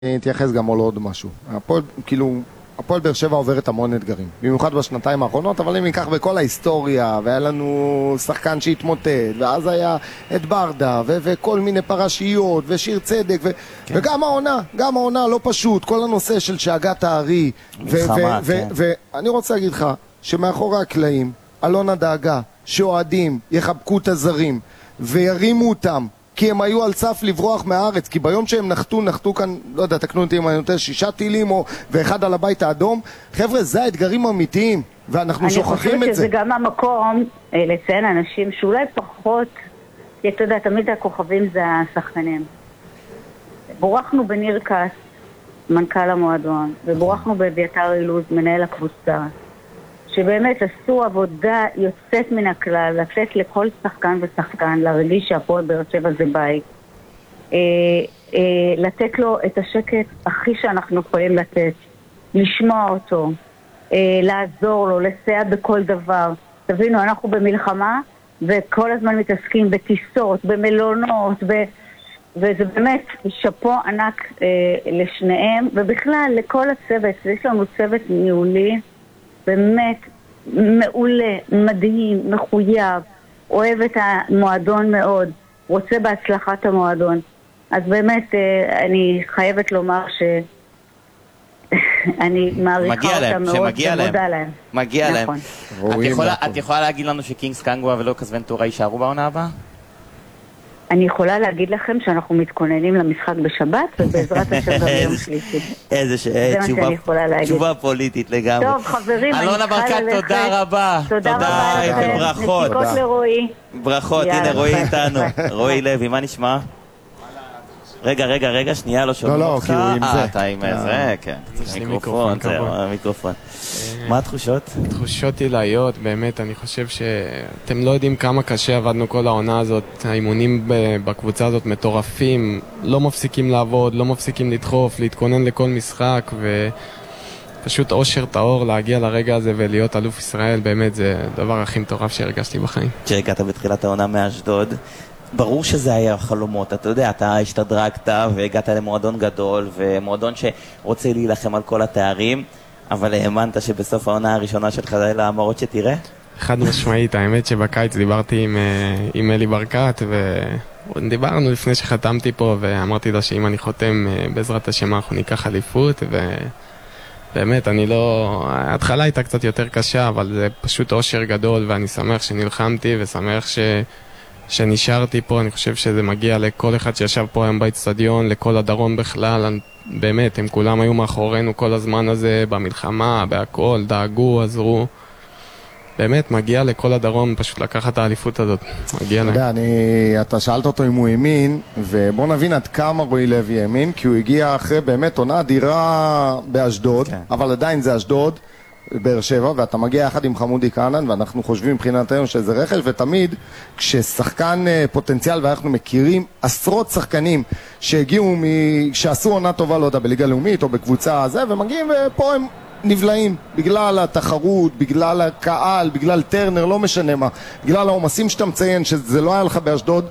אני אתייחס גם על עוד משהו. הפועל באר שבע עוברת המון אתגרים, במיוחד בשנתיים האחרונות, אבל אם ניקח בכל ההיסטוריה, והיה לנו שחקן שהתמוטט, ואז היה את ברדה, וכל מיני פרשיות, ושיר צדק, וגם העונה לא פשוט, כל הנושא של שאגת הארי, ואני רוצה להגיד לך, שמאחורי הקלעים, אלונה דאגה, שאוהדים יחבקו את הזרים, וירימו אותם, כי הם היו על סף לברוח מהארץ, כי ביום שהם נחתו כאן, לא יודע, תקנו אותי אם אני נותן 6 טילים ואחד על הבית האדום. חבר'ה, זה האתגרים האמיתיים, ואנחנו שוכחים את זה. אני חושבת שזה גם המקום לציין אנשים שאולי פחות, כי אתה יודע, תמיד הכוכבים זה השחקנים. בורחנו בניר קאס, מנכ"ל המועדון, ובורחנו באביתר אילוז, מנהל הקבוצה, שבאמת עשו עבודה יוצאת מן הכלל, לתת לכל שחקן ושחקן להרגיש שהפועל באר שבע זה בית, לתת לו את השקט הכי שאנחנו יכולים לתת, לשמוע אותו, לעזור לו, לסייע בכל דבר. תבינו, אנחנו במלחמה וכל הזמן מתעסקים בטיסות, במלונות, וזה באמת שפו ענק לשניהם, ובכלל לכל הצוות. יש לנו צוות ניהולי באמת מעולה, מדהים, מחויב, אוהב את המועדון מאוד, רוצה בהצלחת המועדון. אז באמת אני חייבת לומר שאני מעריכה אותם מאוד ומודה להם. מגיע להם. את יכולה להגיד לנו שקינגס קנגווה ולוקאס ונטורה יישארו בעונה הבאה? אני יכולה להגיד לכם שאנחנו מתכוננים למשחק בשבת, ובעזרת השם גם יום שלישי. איזה תשובה פוליטית לגמרי. טוב, חברים, אלונה ברקת, תודה רבה. תודה רבה לכם. ברכות. נשיקות לרועי. ברכות, הנה רועי איתנו. רועי לוי, מה נשמע? רגע, שנייה, לא שומעים אותך. כי הוא עם זה. אתה עם זה, כן. מיקרופון, מיקרופון. מה התחושות? תחושות עילאיות, באמת, אני חושב שאתם לא יודעים כמה קשה עבדנו כל העונה הזאת. האימונים בקבוצה הזאת מטורפים, לא מפסיקים לעבוד, לא מפסיקים לדחוף, להתכונן לכל משחק, ופשוט אושר טהור להגיע לרגע הזה ולהיות אלוף ישראל, באמת זה הדבר הכי מטורף שהרגשתי בחיים. כשהגעת בתחילת העונה מאשדוד, ברור שזה היה חלומות, אתה יודע, אתה השתדרגת והגעת למועדון גדול, ומועדון שרוצה להילחם על כל התארים, אבל האמנת שבסוף העונה הראשונה שלך זה להמרות שתראה? חד משמעית, האמת שבקיץ דיברתי עם אלי ברקת, ודיברנו לפני שחתמתי פה, ואמרתי לו שאם אני חותם בעזרת השם אנחנו ניקח אליפות, ובאמת אני לא... ההתחלה הייתה קצת יותר קשה, אבל זה פשוט אושר גדול, ואני שמח שנלחמתי ושמח שנשארתי פה. אני חושב שזה מגיע לכל אחד שישב פה היום באצטדיון, לכל הדרום בכלל, באמת, הם כולם היו מאחורינו כל הזמן הזה, במלחמה, בהכל, דאגו, עזרו. באמת, מגיע לכל הדרום פשוט לקחת את האליפות הזאת. מגיע להם. אתה שאלת אותו אם הוא האמין, ובוא נבין עד כמה רועי לוי האמין, כי הוא הגיע אחרי באמת עונה אדירה באשדוד, אבל עדיין זה אשדוד, באר שבע, ואתה מגיע יחד עם חמודי קאנן, ואנחנו חושבים מבחינתנו שזה רכש, ותמיד כששחקן פוטנציאל, ואנחנו מכירים עשרות שחקנים שהגיעו, שעשו עונה טובה, לא יודע, בליגה לאומית או בקבוצה הזה, ומגיעים ופה הם נבלעים, בגלל התחרות, בגלל הקהל, בגלל טרנר, לא משנה מה, בגלל העומסים שאתה מציין, שזה לא היה לך באשדוד,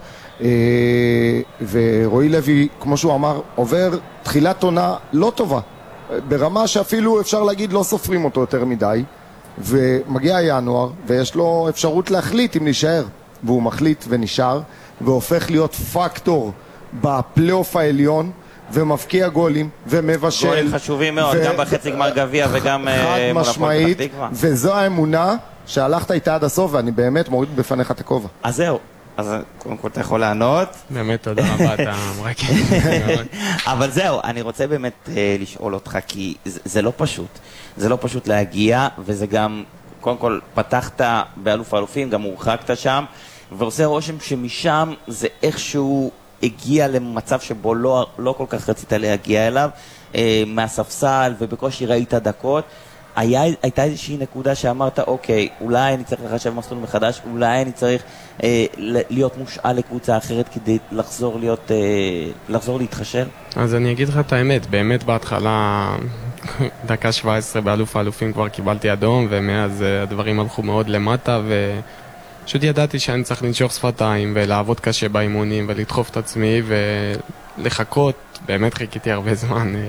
ורועי לוי, כמו שהוא אמר, עובר תחילת עונה לא טובה, ברמה שאפילו אפשר להגיד לא סופרים אותו יותר מדי, ומגיע ינואר ויש לו אפשרות להחליט אם נשאר, והוא מחליט ונשאר, והופך להיות פקטור בפלייאוף העליון, ומפקיע גולים ומבשל, גולים חשובים מאוד, גם בחצי גמר גביע וגם חד משמעית, וזו האמונה שהלכת איתה עד הסוף, ואני באמת מוריד בפניך את הכובע. אז זהו, אז קודם כל אתה יכול לענות. באמת תודה רבה, אתה מרקד. אבל זהו, אני רוצה באמת לשאול אותך, כי זה לא פשוט. זה לא פשוט להגיע, וזה גם, קודם כל פתחת באלוף האלופים, גם הורחקת שם, ועושה רושם שמשם זה איכשהו הגיע למצב שבו לא כל כך רצית להגיע אליו, מהספסל, ובקושי ראית דקות. הייתה איזושהי נקודה שאמרת, אוקיי, אולי אני צריך לחשב מסלול מחדש, אולי אני צריך להיות מושאל לקבוצה אחרת כדי לחזור להתחשל? אז אני אגיד לך את האמת, באמת בהתחלה, דקה 17 באלוף האלופים כבר קיבלתי אדום, ומאז הדברים הלכו מאוד למטה, פשוט ידעתי שאני צריך לנשוך שפתיים ולעבוד קשה באימונים ולדחוף את עצמי לחכות, באמת חיכיתי הרבה זמן